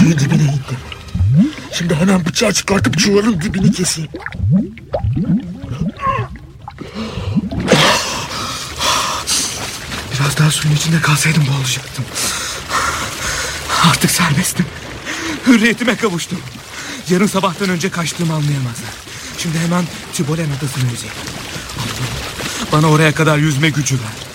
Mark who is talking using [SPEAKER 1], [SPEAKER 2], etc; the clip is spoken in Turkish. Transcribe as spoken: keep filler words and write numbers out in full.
[SPEAKER 1] Suyun dibine indim. Şimdi hemen bıçağı çıkartıp çuvalın dibini keseyim. Biraz daha suyun içinde kalsaydım boğulacaktım. Artık serbestim. Hürriyetime kavuştum. Yarın sabahtan önce kaçtığımı anlayamazlar. Şimdi hemen Tibolen adasını yüzeyim. Allah'ım, bana oraya kadar yüzme gücü ver.